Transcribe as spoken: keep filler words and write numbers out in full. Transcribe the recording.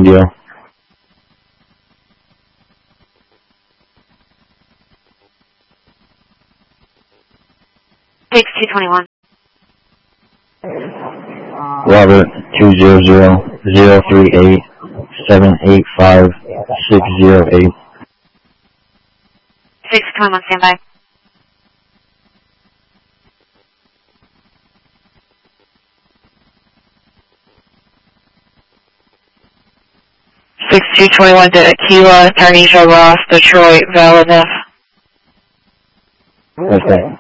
radio. six two twenty-one. Robert, two zero zero, zero three eight, seven eight five, six zero eight. six twenty-one, standby. six two twenty-one to Aquila, Carnegie, Ross, Detroit, Validus. Okay.